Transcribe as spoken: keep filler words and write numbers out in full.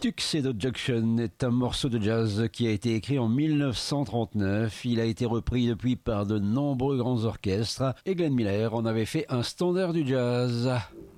Tuxedo Junction est un morceau de jazz qui a été écrit en mille neuf cent trente-neuf. Il a été repris depuis par de nombreux grands orchestres et Glenn Miller en avait fait un standard du jazz.